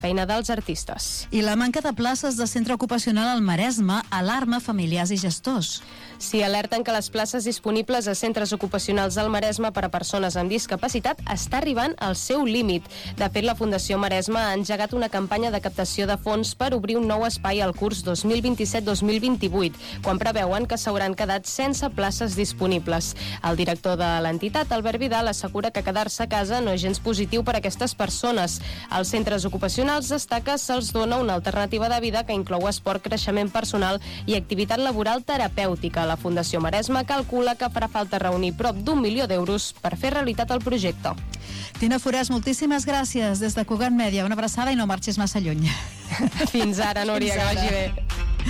feina dels artistes. I la manca de places de centre ocupacional al Maresme alarma familiars i gestors. Sí, alerten que les places disponibles a centres ocupacionals al Maresme per a persones amb discapacitat està arribant al seu límit. De fet, la Fundació Maresme ha engegat una campanya de captació de fons per obrir un nou espai al curs 2027-2028, quan preveuen que s'hauran quedat sense places disponibles. El director de l'entitat, Albert Vidal, assegura que quedar-se a casa no és gens positiu per a aquestes persones. Als centres ocupacionals destaca se'ls dona una alternativa de vida que inclou esport, creixement personal i activitat laboral terapèutica. La Fundació Maresme calcula que farà falta reunir prop d'1 milió d'euros per fer realitat el projecte. Tina Forès, moltíssimes gràcies des de Cugat Mèdia. Una abraçada i no marxis massa lluny. Fins ara, Núria, que vagi bé.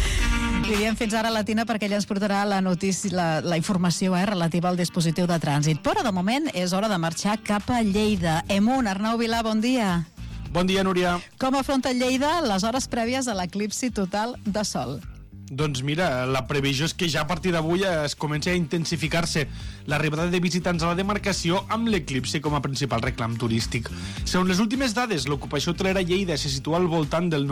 Li diem fins ara a la Tina perquè ella ens portarà la notícia, la informació relativa al dispositiu de trànsit. Però de moment és hora de marxar cap a Lleida. Emun, Arnau Vilà, bon dia. Bon dia, Núria. Com afronta Lleida les hores prèvies a l'eclipsi total de sol? Doncs mira, la previsió és que ja a partir d'avui es comença a intensificar-se l'arribada de visitants a la demarcació amb l'eclipsi com a principal reclam turístic. Segons les últimes dades, l'ocupació hotelera a Lleida se situa al voltant del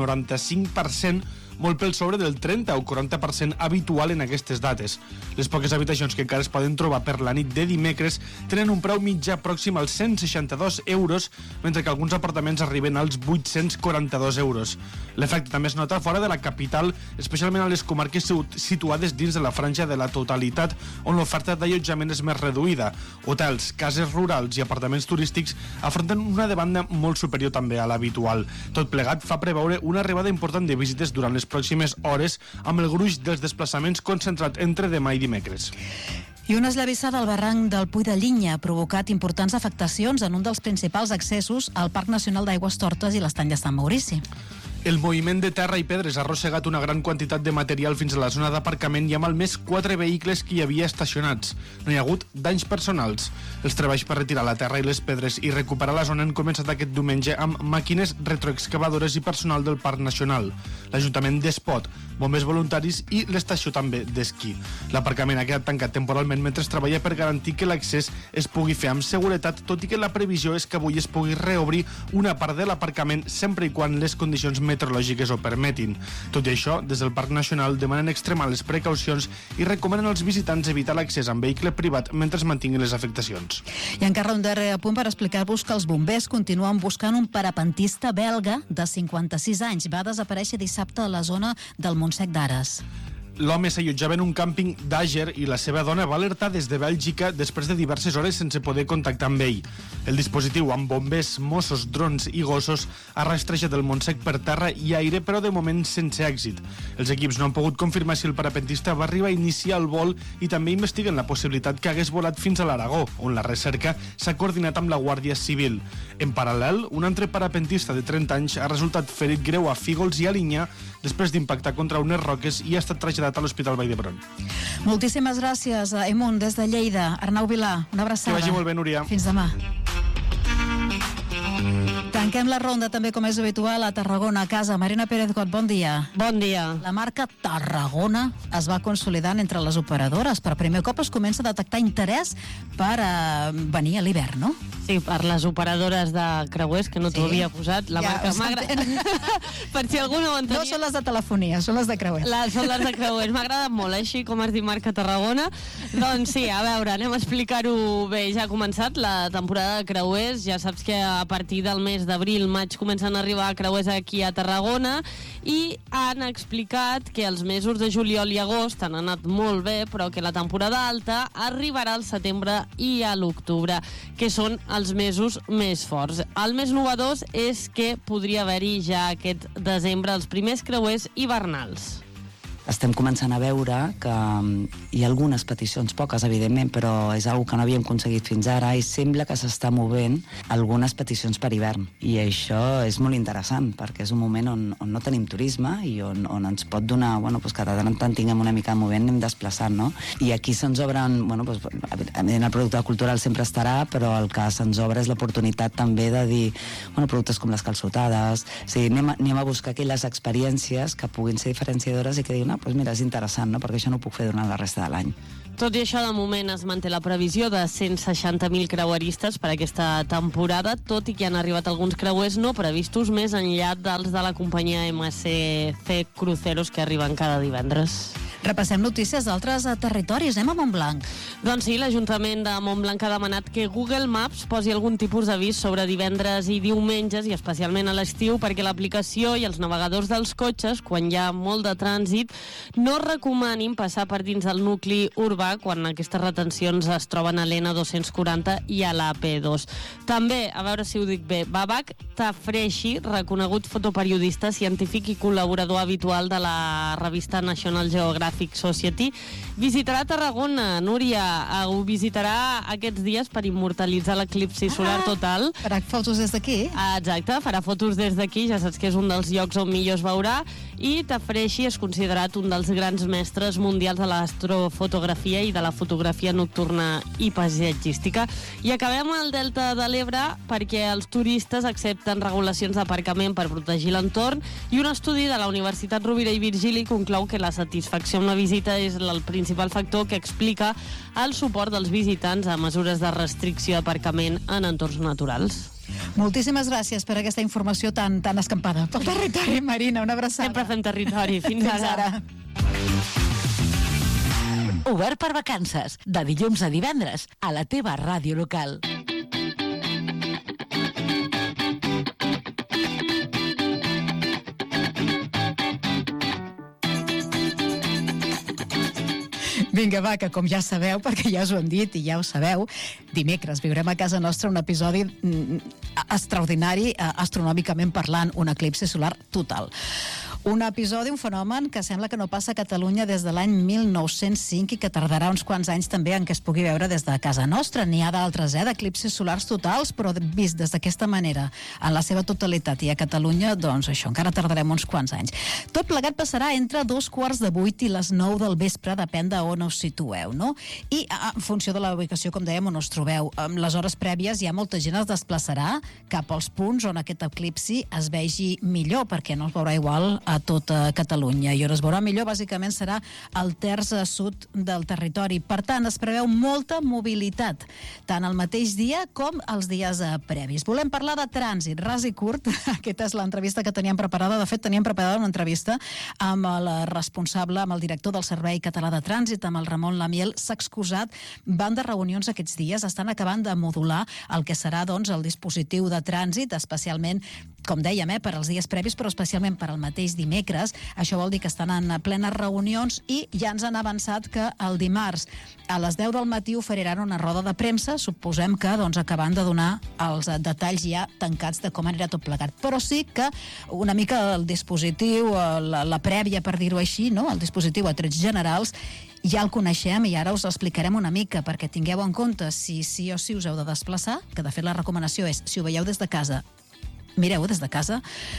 95%, molt pel sobre del 30 o 40% habitual en aquestes dates. Les poques habitacions que encara es poden trobar per la nit de dimecres tenen un preu mitjà pròxim als 162 euros, mentre que alguns apartaments arriben als 842 euros. L'efecte també es nota fora de la capital, especialment a les comarques situades dins de la franja de la totalitat, on l'oferta d'allotjament és més reduïda. Hotels, cases rurals i apartaments turístics afronten una demanda molt superior també a l'habitual. Tot plegat fa preveure una arribada important de visites durant les pròximes hores, amb el gruix dels desplaçaments concentrat entre demà i dimecres. I una esllavissada al barranc del Puy de Llinya ha provocat importants afectacions en un dels principals accessos al Parc Nacional d'Aigües Tortes i l'Estany de Sant Maurici. El moviment de terra i pedres ha arrossegat una gran quantitat de material fins a la zona d'aparcament i ha malmès 4 vehicles que hi havia estacionats. No hi ha hagut danys personals. Els treballs per retirar la terra i les pedres i recuperar la zona han començat aquest diumenge amb màquines retroexcavadores i personal del Parc Nacional, l'Ajuntament d'Espot, bombers voluntaris i l'estació també d'esquí. L'aparcament ha quedat tancat temporalment mentre es treballa per garantir que l'accés es pugui fer amb seguretat, tot i que la previsió és que avui es pugui reobrir una part de l'aparcament sempre i quan les condicions meteorològiques ho permetin. Tot i això, des del Parc Nacional demanen extremar les precaucions i recomanen als visitants evitar l'accés amb vehicle privat mentre es mantinguin les afectacions. I encara un darrer apunt per explicar-vos que els bombers continuen buscant un parapentista belga de 56 anys. Va desaparèixer dissabte a la zona del Montsec d'Ares. L'home s'allotjava en un càmping d'Àger i la seva dona va alertar des de Bèlgica després de diverses hores sense poder contactar amb ell. El dispositiu amb bombers, Mossos, drons i gossos ha rastrejat el Montsec per terra i aire, però de moment sense èxit. Els equips no han pogut confirmar si el parapentista va arribar a iniciar el vol i també investiguen la possibilitat que hagués volat fins a l'Aragó, on la recerca s'ha coordinat amb la Guàrdia Civil. En paral·lel, un altre parapentista de 30 anys ha resultat ferit greu a Fígols i Alinyà després d'impactar contra unes roques i ha estat traslladat a l'Hospital Vall d'Hebron. Moltíssimes gràcies, Emun, des de Lleida. Arnau Vilà, una abraçada. Que vagi molt bé, Núria. Fins demà. Tanquem la ronda també, com és habitual, a Tarragona, a casa. Marina Pérez-Got, bon dia. Bon dia. La marca Tarragona es va consolidant entre les operadores. Per primer cop es comença a detectar interès per venir a l'hivern, no? Sí, per les operadores de creuers, que no t'ho havia posat. La marca per si algú no ho entenia. No són les de telefonia, són les de creuers. Són les de creuers. M'ha agradat molt, així com has dit marca Tarragona. Doncs sí, a veure, anem a explicar-ho bé. Ja ha començat la temporada de creuers. Ja saps que a partir del mes d'abril, maig, comencen a arribar creuers aquí a Tarragona i han explicat que els mesos de juliol i agost han anat molt bé, però que la temporada alta arribarà al setembre i a l'octubre, que són els mesos més forts. El més novedós és que podria haver-hi ja aquest desembre els primers creuers hivernals. Estem començant a veure que hi ha algunes peticions, poques evidentment, però és una que no havíem aconseguit fins ara i sembla que s'està movent algunes peticions per hivern. I això és molt interessant perquè és un moment on no tenim turisme i on ens pot donar, que de tant en tant tinguem una mica de moviment, anem desplaçant, no? I aquí se'ns obren, el producte cultural sempre estarà, però el que se'ns obre és l'oportunitat també de dir, productes com les calçotades, o sigui, anem a buscar aquelles experiències que puguin ser diferenciadores i que diguin, doncs mira, és interessant, no? Perquè això no ho puc fer durant la resta de l'any. Tot i això, de moment es manté la previsió de 160.000 creueristes per aquesta temporada, tot i que han arribat alguns creuers no previstos més enllà dels de la companyia MSC Cruceros que arriben cada divendres. Repassem notícies d'altres territoris. Anem a Montblanc. Doncs sí, l'Ajuntament de Montblanc ha demanat que Google Maps posi algun tipus d'avís sobre divendres i diumenges, i especialment a l'estiu, perquè l'aplicació i els navegadors dels cotxes, quan hi ha molt de trànsit, no recomanin passar per dins del nucli urbà quan aquestes retencions es troben a l'N240 i a l'AP2. També, a veure si ho dic bé, Babak Tafreshi, reconegut fotoperiodista, científic i col·laborador habitual de la revista National Geographic Society, visitarà Tarragona. Núria, ho visitarà aquests dies per immortalitzar l'eclipsi solar total. Farà fotos des d'aquí? Exacte, farà fotos des d'aquí, ja saps que és un dels llocs on millor es veurà, i Tafreshi és considerat un dels grans mestres mundials de l'astrofotografia i de la fotografia nocturna i paisatgística. I acabem al Delta de l'Ebre perquè els turistes accepten regulacions d'aparcament per protegir l'entorn, i un estudi de la Universitat Rovira i Virgili conclou que la satisfacció amb la visita és el principal factor que explica el suport dels visitants a mesures de restricció d'aparcament en entorns naturals. Moltíssimes gràcies per aquesta informació tan escampada pel territori, Marina. Una abraçada. Sempre fem territori. Fins ara. Obert per vacances, de dilluns a divendres, a la teva ràdio local. Vinga, va, que com ja sabeu, perquè ja us ho hem dit i ja ho sabeu, dimecres viurem a casa nostra un episodi extraordinari, astronòmicament parlant, un eclipsi solar total. Un episodi, un fenomen que sembla que no passa a Catalunya des de l'any 1905 i que tardarà uns quants anys també en què es pugui veure des de casa nostra. N'hi ha d'altres, d'eclipsis solars totals, però vist des d'aquesta manera, en la seva totalitat i a Catalunya, doncs això, encara tardarem uns quants anys. Tot plegat passarà entre 7:45 i les 9 del vespre, depèn d'on us situeu, no? I en funció de la ubicació, com dèiem, on us trobeu. En les hores prèvies ja molta gent es desplaçarà cap als punts on aquest eclipsi es vegi millor, perquè no es veurà igual a tota Catalunya. I on es veurà millor, bàsicament, serà el terç sud del territori. Per tant, es preveu molta mobilitat, tant el mateix dia com els dies previs. Volem parlar de trànsit, ras i curt. Aquesta és l'entrevista que teníem preparada. De fet, teníem preparada una entrevista amb el responsable, amb el director del Servei Català de Trànsit, amb el Ramon Lamiel. S'ha excusat, van de reunions aquests dies, estan acabant de modular el que serà, doncs, el dispositiu de trànsit, especialment, com dèiem, per als dies previs, però especialment per al mateix dimecres. Això vol dir que estan en plenes reunions i ja ens han avançat que el dimarts a les 10 del matí oferiran una roda de premsa, suposem que doncs, acabant de donar els detalls ja tancats de com anirà tot plegat. Però sí que una mica el dispositiu, la prèvia, per dir-ho així, no? El dispositiu a trets generals, ja el coneixem i ara us l'explicarem una mica perquè tingueu en compte si sí o sí us heu de desplaçar, que de fet la recomanació és, si ho veieu des de casa, mireu des de casa,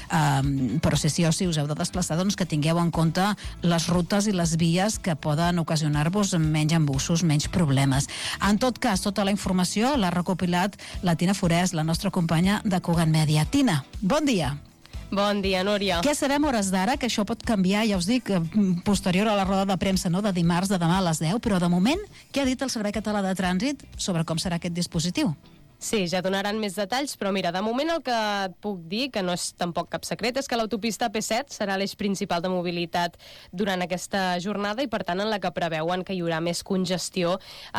però si sí o sí us heu de desplaçar, doncs que tingueu en compte les rutes i les vies que poden ocasionar-vos menys embussos, menys problemes. En tot cas, tota la informació l'ha recopilat la Tina Forès, la nostra companya de Cugat Mèdia. Tina, bon dia. Bon dia, Núria. Què sabem a hores d'ara? Que això pot canviar, ja us dic, posterior a la roda de premsa, no?, de dimarts, de demà a les 10, però de moment, què ha dit el Servei Català de Trànsit sobre com serà aquest dispositiu? Sí, ja donaran més detalls, però mira, de moment el que et puc dir, que no és tampoc cap secret, és que l'autopista AP7 serà l'eix principal de mobilitat durant aquesta jornada i, per tant, en la que preveuen que hi haurà més congestió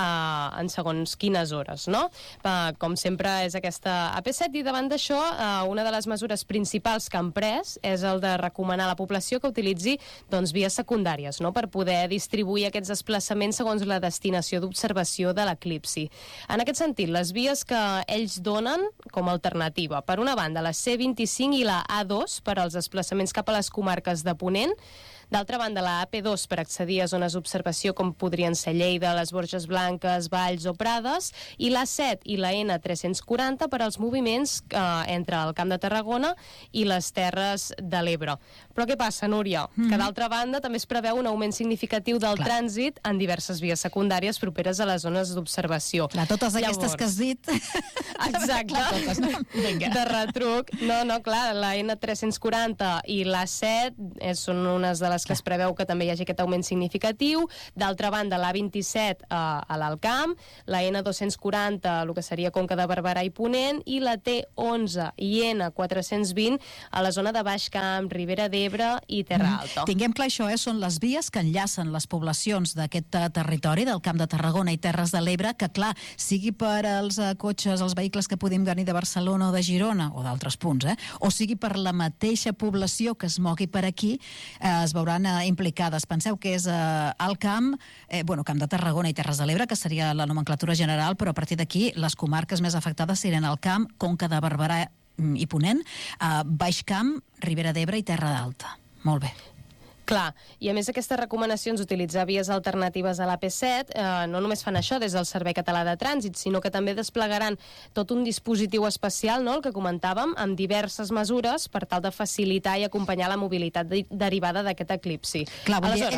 en segons quines hores, no? Com sempre és aquesta AP7 i davant d'això una de les mesures principals que han pres és el de recomanar a la població que utilitzi doncs, vies secundàries, no?, per poder distribuir aquests desplaçaments segons la destinació d'observació de l'eclipsi. En aquest sentit, les vies que ells donen com a alternativa. Per una banda, la C25 i la A2 per als desplaçaments cap a les comarques de Ponent. D'altra banda, la AP2 per accedir a zones d'observació com podrien ser Lleida, les Borges Blanques, Valls o Prades, i la 7 i la N340 per als moviments entre el Camp de Tarragona i les Terres de l'Ebre. Però què passa, Núria? Que d'altra banda també es preveu un augment significatiu del trànsit en diverses vies secundàries properes a les zones d'observació. Totes aquestes que has dit Exacte. Clar, totes, no? Vinga. De retruc. No, clar, la N340 i l'A7 són unes de les que es preveu que també hi hagi aquest augment significatiu. D'altra banda, l'A27 a l'Alt Camp, la N240, el que seria Conca de Barberà i Ponent, i la T11 i N420 a la zona de Baix Camp, Ribera d'Ebre i Terra Alta. Tinguem clar això, són les vies que enllacen les poblacions d'aquest territori, del Camp de Tarragona i Terres de l'Ebre, que clar, sigui per als cotxes, els vehicles que podem venir de Barcelona o de Girona, o d'altres punts, o sigui per la mateixa població que es mogui per aquí, es veuran implicades. Penseu que és Alt Camp, Camp de Tarragona i Terres de l'Ebre, que seria la nomenclatura general, però a partir d'aquí les comarques més afectades serien Alt Camp, Conca de Barberà i Ponent, Baix Camp, Ribera d'Ebre i Terra d'Alta. Molt bé. Clar, i a més aquestes recomanacions d'utilitzar vies alternatives a l'AP7 no només fan això des del Servei Català de Trànsit, sinó que també desplegaran tot un dispositiu especial, no?, el que comentàvem, amb diverses mesures per tal de facilitar i acompanyar la mobilitat derivada d'aquest eclipsi. Clar,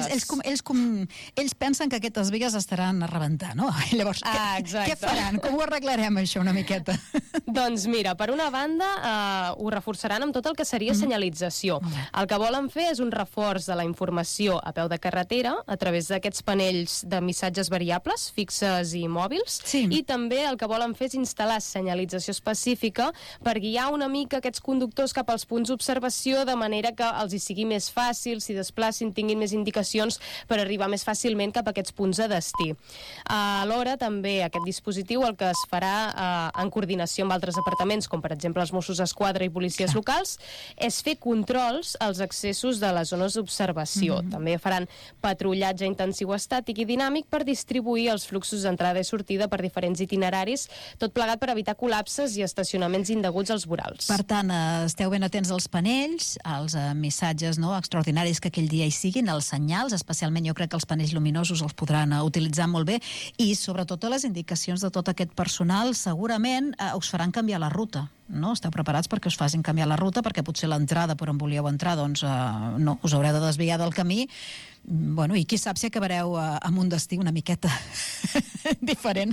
ells pensen que aquestes vies estaran a rebentar, no? Llavors, què faran? Com ho arreglarem, això, una miqueta? Doncs mira, per una banda, ho reforçaran amb tot el que seria senyalització. El que volen fer és un reforç de la informació a peu de carretera a través d'aquests panells de missatges variables, fixes i mòbils, i també el que volen fer és instal·lar senyalització específica per guiar una mica aquests conductors cap als punts d'observació, de manera que els hi sigui més fàcil, s'hi desplacin, tinguin més indicacions per arribar més fàcilment cap a aquests punts de destí. Alhora, també, aquest dispositiu el que es farà en coordinació amb altres departaments, com per exemple els Mossos d'Esquadra i policies locals, és fer controls als accessos de les zones d'observació. També faran patrullatge intensiu estàtic i dinàmic per distribuir els fluxos d'entrada i sortida per diferents itineraris, tot plegat per evitar col·lapses i estacionaments indeguts als vorals. Per tant, esteu ben atents als panells, als missatges extraordinaris que aquell dia hi siguin, els senyals, especialment jo crec que els panells luminosos els podran utilitzar molt bé, i sobretot les indicacions de tot aquest personal segurament us faran canviar la ruta. No? Esteu preparats perquè us facin canviar la ruta, perquè potser l'entrada per on volíeu entrar, doncs no, us haureu de desviar del camí. Bueno, i qui sap si acabareu amb un destí una miqueta diferent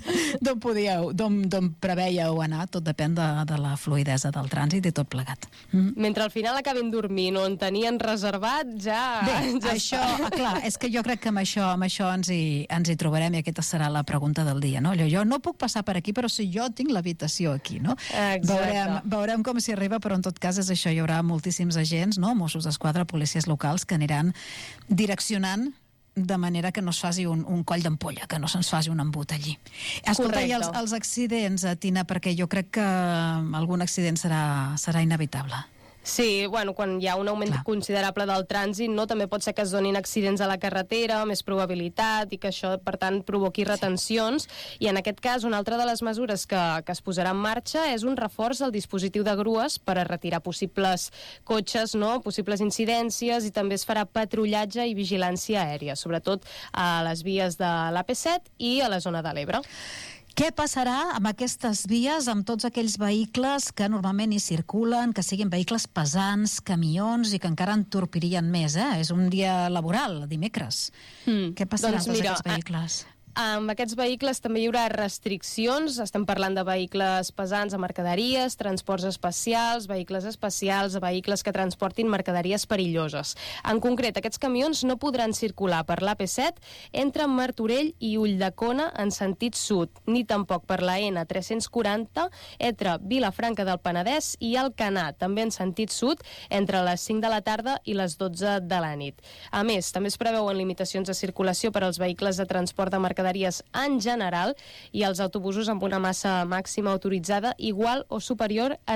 d'on preveieu anar. Tot depèn de la fluïdesa del trànsit i tot plegat. Mentre al final acabin dormint on tenien reservat, ja... Bé, això, clar, és que jo crec que amb això ens hi trobarem, i aquesta serà la pregunta del dia, no? Jo no puc passar per aquí, però si jo tinc l'habitació aquí, no? Veurem com s'hi arriba, però en tot cas és això, hi haurà moltíssims agents, no? Mossos d'Esquadra, policies locals, que aniran direccionant de manera que no es faci un coll d'ampolla, que no se'ns faci un embut allí. Escolta, i els accidents, Tina, perquè jo crec que algun accident serà inevitable. Sí, bueno, quan hi ha un augment considerable del trànsit, no, també pot ser que es donin accidents a la carretera, més probabilitat, i que això, per tant, provoqui retencions. I en aquest cas, una altra de les mesures que es posarà en marxa és un reforç del dispositiu de grues per a retirar possibles cotxes, no, possibles incidències, i també es farà patrullatge i vigilància aèria, sobretot a les vies de l'AP7 i a la zona de l'Ebre. Què passarà amb aquestes vies, amb tots aquells vehicles que normalment hi circulen, que siguin vehicles pesants, camions, i que encara entorpirien més, És un dia laboral, dimecres. Què passarà amb tots aquests vehicles? Amb aquests vehicles també hi haurà restriccions. Estem parlant de vehicles pesants a mercaderies, transports especials, vehicles que transportin mercaderies perilloses. En concret, aquests camions no podran circular per l'AP7 entre Martorell i Ulldecona en sentit sud, ni tampoc per la N340 entre Vilafranca del Penedès i Alcanar, també en sentit sud, entre les 5 de la tarda i les 12 de la nit. A més, també es preveuen limitacions de circulació per als vehicles de transport de mercaderies en general i els autobusos amb una massa màxima autoritzada igual o superior a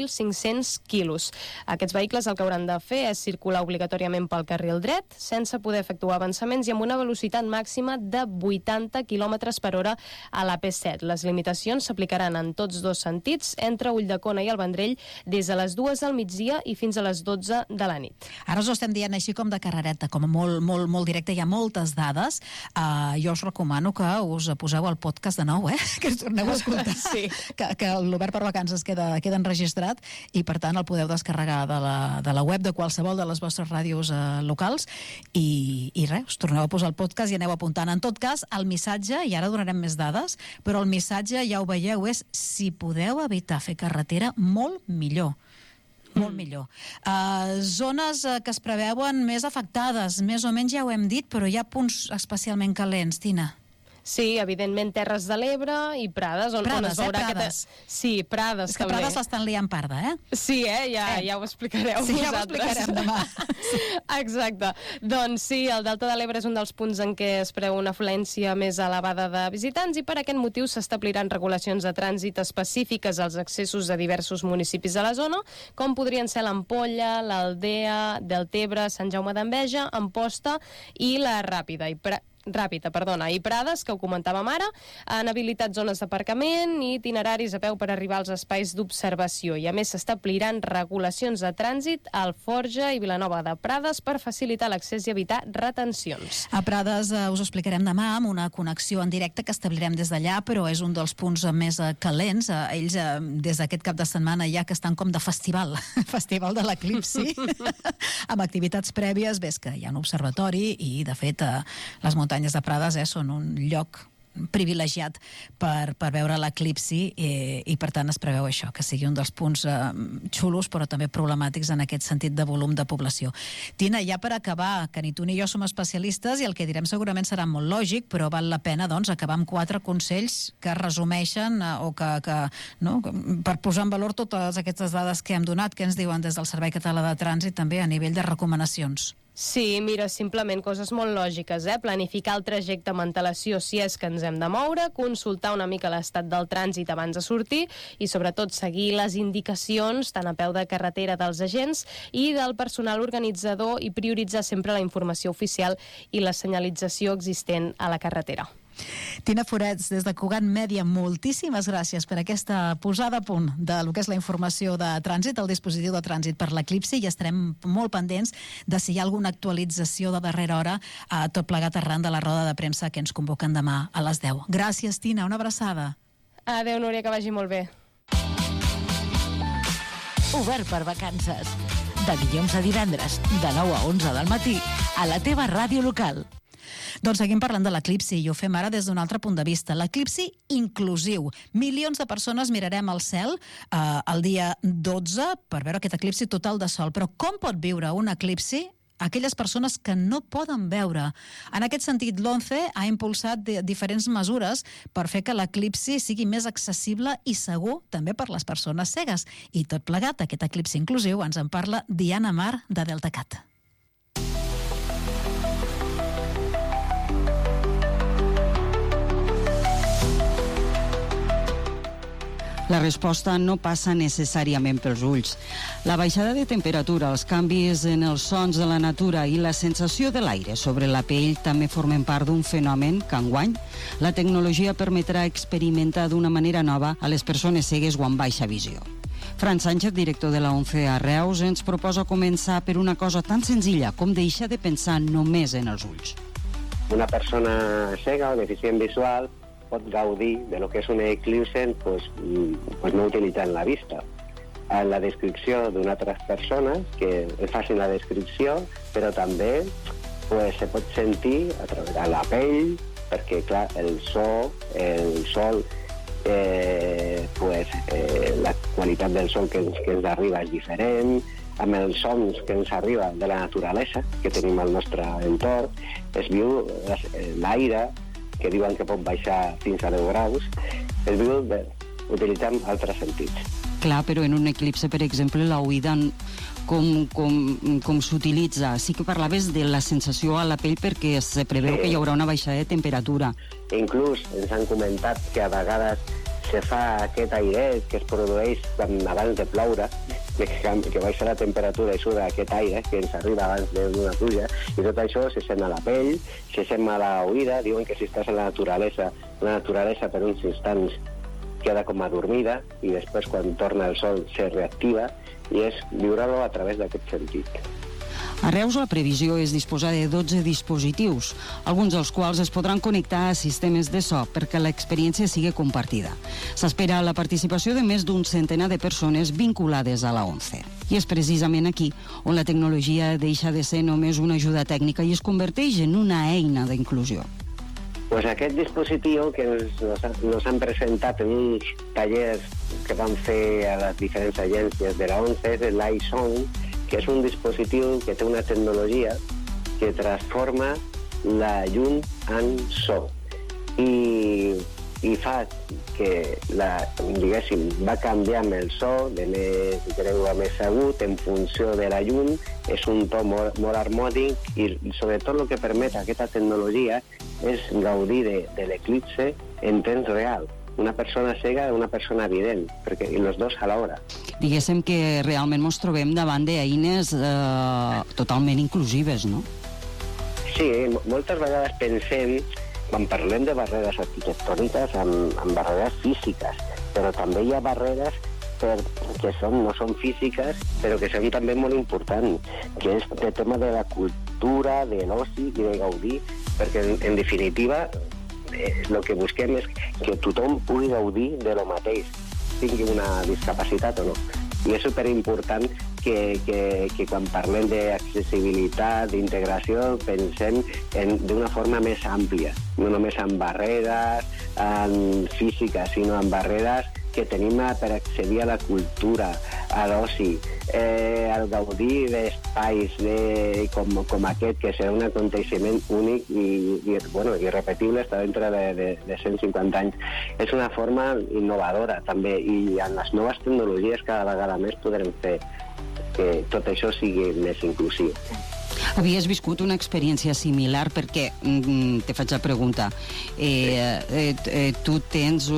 7.500 quilos. Aquests vehicles el que hauran de fer és circular obligatòriament pel carril dret, sense poder efectuar avançaments i amb una velocitat màxima de 80 km per hora a l'AP7. Les limitacions s'aplicaran en tots dos sentits, entre Ulldecona i el Vendrell, des de les 2 del migdia i fins a les 12 de la nit. Ara us ho estem dient així com de carrereta, com molt directe, hi ha moltes dades. Jo us recomano recomano que us poseu al podcast de nou, que us torneu a escoltar. Sí. Que l'Obert per Vacances queda enregistrat i, per tant, el podeu descarregar de la web de qualsevol de les vostres ràdios locals i res, us torneu a posar el podcast i aneu apuntant. En tot cas, el missatge, i ara donarem més dades, però el missatge, ja ho veieu, és si podeu evitar fer carretera, molt millor. Molt millor. Zones que es preveuen més afectades, més o menys ja ho hem dit, però hi ha punts especialment calents, Tina. Sí, evidentment, Terres de l'Ebre i Prades, on es veurà Prades. Sí, Prades, és que també. Prades l'estan liant parda, Sí, ja ho explicareu sí, vosaltres. ja ho explicarem demà. Exacte. Doncs sí, el Delta de l'Ebre és un dels punts en què es preveu una afluència més elevada de visitants i per aquest motiu s'establiran regulacions de trànsit específiques als accessos de diversos municipis de la zona, com podrien ser l'Ampolla, l'Aldea, Deltebre, Sant Jaume d'Enveja, Amposta i la Ràpita. I Prades, que ho comentàvem ara, han habilitat zones d'aparcament i itineraris a peu per arribar als espais d'observació. I a més s'establiran regulacions de trànsit a Alforja i Vilanova de Prades per facilitar l'accés i evitar retencions. A Prades us ho explicarem demà amb una connexió en directe que establirem des d'allà, però és un dels punts més calents. Ells des d'aquest cap de setmana ja que estan com de festival de l'eclipsi, amb activitats prèvies. Ves que hi ha un observatori i, de fet, les muntanyes de Prades són un lloc privilegiat per veure l'eclipsi i per tant es preveu això, que sigui un dels punts xulos però també problemàtics en aquest sentit de volum de població. Tina, ja per acabar, que ni tu ni jo som especialistes i el que direm segurament serà molt lògic, però val la pena doncs acabar amb 4 consells que resumeixen o que no, per posar en valor totes aquestes dades que hem donat, que ens diuen des del Servei Català de Trànsit també a nivell de recomanacions. Sí, mira, simplement coses molt lògiques, planificar el trajecte amb antelació si és que ens hem de moure, consultar una mica l'estat del trànsit abans de sortir i sobretot seguir les indicacions tant a peu de carretera dels agents i del personal organitzador i prioritzar sempre la informació oficial i la senyalització existent a la carretera. Tina Forets, des de Cugat Mèdia, moltíssimes gràcies per aquesta posada a punt del que és la informació de trànsit, el dispositiu de trànsit per l'eclipsi, i estarem molt pendents de si hi ha alguna actualització de darrera hora, tot plegat arran de la roda de premsa que ens convoquen demà a les 10. Gràcies, Tina, una abraçada. Adéu, Núria, que vagi molt bé. Obert per Vacances. De dilluns a divendres, de 9 a 11 del matí, a la teva ràdio local. Doncs seguim parlant de l'eclipsi i ho fem ara des d'un altre punt de vista. L'eclipsi inclusiu. Milions de persones mirarem al cel el dia 12 per veure aquest eclipsi total de sol. Però com pot viure un eclipsi aquelles persones que no poden veure? En aquest sentit, l'ONCE ha impulsat diferents mesures per fer que l'eclipsi sigui més accessible i segur també per les persones cegues. I tot plegat, aquest eclipsi inclusiu, ens en parla Diana Mar, de DeltaCat. La resposta no passa necessàriament pels ulls. La baixada de temperatura, els canvis en els sons de la natura i la sensació de l'aire sobre la pell també formen part d'un fenomen que enguany la tecnologia permetrà experimentar d'una manera nova a les persones cegues o amb baixa visió. Fran Sánchez, director de la ONCE a Reus, ens proposa començar per una cosa tan senzilla com deixar de pensar només en els ulls. Una persona cega o deficient visual pot gaudir de lo que és un eclipse pues no utilitzant la vista. En la descripció d'unes altres persones que facin la descripció, però també se pot sentir a través de la pell, perquè clar, el sol, la qualitat del sol que ens arriba és diferent, amb els sons que ens arriba de la naturalesa que tenim al nostre entorn, es viu l'aire, que diuen que pot baixar fins a 10 graus, es viu utilitzant altres sentits. Clar, però en un eclipse, per exemple, l'oïda com s'utilitza. Sí que parlaves de la sensació a la pell perquè se preveu que hi haurà una baixada de temperatura. Inclús ens han comentat que a vegades se fa aquest airet que es produeix abans de ploure, que baixa la temperatura i surt aquest aire que ens arriba abans d'una pluja, i tot això se sent a la pell, se sent a la oïda. Diuen que si estàs a la naturalesa per uns instants queda com adormida i després quan torna el sol se reactiva, i és viure-lo a través d'aquest sentit. A Reus la previsió és disposar de 12 dispositius, alguns dels quals es podran connectar a sistemes de so perquè l'experiència sigui compartida. S'espera la participació de més d'un centenar de persones vinculades a la ONCE. I és precisament aquí on la tecnologia deixa de ser només una ajuda tècnica i es converteix en una eina d'inclusió. Pues aquest dispositiu que nos han presentat en uns tallers que van fer a les diferents agències de la ONCE és l'iSound, que és un dispositiu que té una tecnologia que transforma la llum en so i fa que, diguéssim, va canviar amb el so de més greu a més agut en funció de la llum, és un to molt harmònic i sobretot el que permet aquesta tecnologia és gaudir de l'eclipse en temps real. Una persona cega i una persona vident, perquè i els dos a l'hora. Diguéssim que realment ens trobem davant d'eines totalment inclusives, no? Sí, moltes vegades pensem, quan parlem de barreres arquitectòniques, en barreres físiques, però també hi ha barreres que no són físiques, però que són també molt importants, que és el tema de la cultura, de l'oci i de gaudir, perquè en definitiva el que busquem és que tothom pugui gaudir de lo mateix, tingui una discapacitat o no. I és superimportant que quan parlem d'accessibilitat, d'integració, pensem d'una forma més àmplia, no només en barreres físiques, sinó en barreres que tenim per accedir a la cultura, a l'oci, al gaudir d'espais com aquest, que serà un aconteixement únic i irrepetible, està dintre de 150 anys. És una forma innovadora, també, i amb les noves tecnologies cada vegada més podrem fer que tot això sigui més inclusiu. Havies viscut una experiència similar perquè, te faig la pregunta, tu tens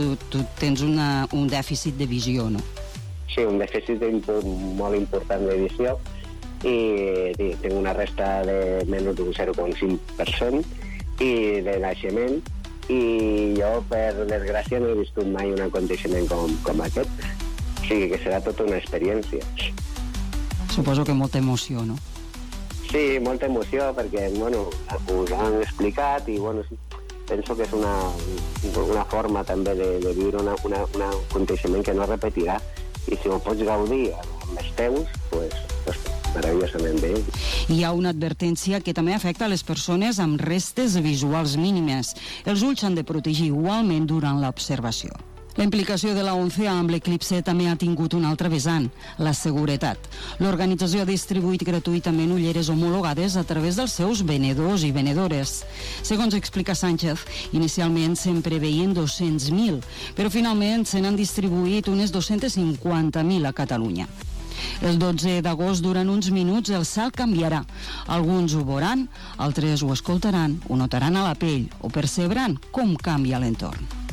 un dèficit de visió, no? Sí, un dèficit molt important de visió i tinc una resta de menys d'un 0,5% i de naixement i jo, per desgràcia, no he viscut mai un aconteixement com aquest. O sigui que serà tota una experiència. Suposo que molta emoció, no? Sí, molta emoció, perquè, us han explicat i, penso que és una forma també de viure un aconteixement que no repetirà. I si ho pots gaudir amb els teus, doncs meravellosament bé. Hi ha una advertència que també afecta a les persones amb restes visuals mínimes. Els ulls s'han de protegir igualment durant l'observació. La implicació de la ONCE amb l'eclipse també ha tingut un altre vessant, la seguretat. L'organització ha distribuït gratuïtament ulleres homologades a través dels seus venedors i venedores. Segons explica Sánchez, inicialment se'n preveien 200.000, però finalment se n'han distribuït unes 250.000 a Catalunya. El 12 d'agost, durant uns minuts, el cel canviarà. Alguns ho veuran, altres ho escoltaran, ho notaran a la pell o percebran com canvia l'entorn.